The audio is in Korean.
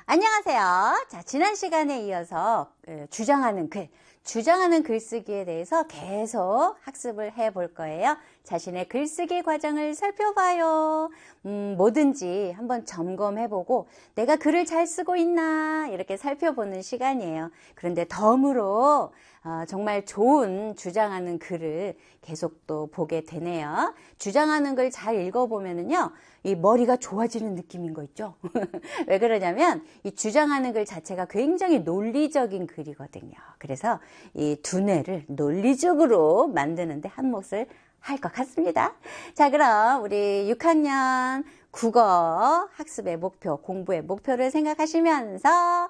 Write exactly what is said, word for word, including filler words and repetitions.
안녕하세요. 자, 지난 시간에 이어서 주장하는 글, 주장하는 글쓰기에 대해서 계속 학습을 해볼 거예요. 자신의 글쓰기 과정을 살펴봐요. 음, 뭐든지 한번 점검해보고 내가 글을 잘 쓰고 있나 이렇게 살펴보는 시간이에요. 그런데 덤으로 어, 정말 좋은 주장하는 글을 계속 또 보게 되네요. 주장하는 글 잘 읽어보면은요, 이 머리가 좋아지는 느낌인 거 있죠? 왜 그러냐면 이 주장하는 글 자체가 굉장히 논리적인 글이거든요. 그래서 이 두뇌를 논리적으로 만드는데 한 몫을 할 것 같습니다. 자, 그럼 우리 육 학년 국어 학습의 목표, 공부의 목표를 생각하시면서